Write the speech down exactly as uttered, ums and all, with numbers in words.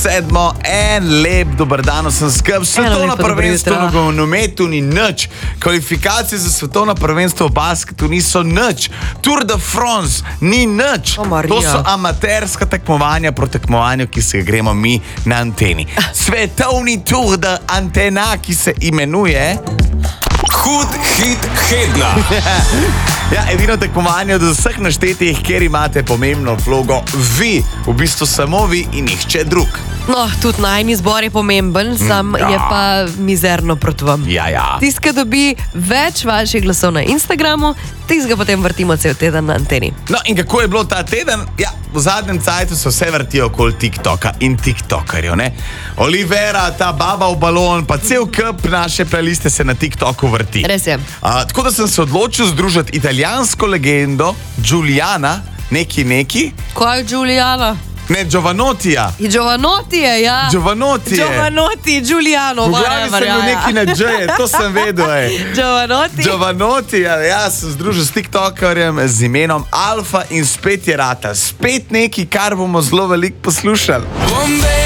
sedmo, en lep dober dan, sem skrb. Svetovno prvenstvo v nogometu ni nič. Kvalifikacije za svetovno prvenstvo v basketu niso nič. Tour de France ni nič. Oh, to so amaterska tekmovanja pro tekmovanju, ki se gremo mi na anteni. Svetovni Tour de Antena, ki se imenuje Hud hit tedna. Ja, edino tekmovanje od vseh naštetih, kjer imate pomembno vlogo vi, v bistvu samo vi in nihče drug. No, tudi najni zbor je pomemben, sam ja. je pa mizerno proti vam. Ja, ja. Tist, ki dobi več vaših glasov na Instagramu, tist ga potem vrtimo cel teden na anteni. No, in kako je bilo ta teden? Ja, v zadnjem cajtu se vse vrti okoli TikToka in TikTokerjev, ne? Olivera, ta baba v balon, pa cel kup naše playliste se na TikToku vrti. Res je. A, tako da sem se odločil združiti italijansko legendo Giuliana, neki neki. Kaj je Giuliana? Ne, Giovanottija. Giovanotti je, ja. Giovanotti je. Giovanotti, Giuliano. V glavi sem bil neki na džeje, to sem vedel, ej. Giovanotti. Giovanotti, ja, ja, sem združil s TikTokerjem z imenom Alfa in spet je rata. Spet neki, kar bomo zelo veliko poslušali. Bombe!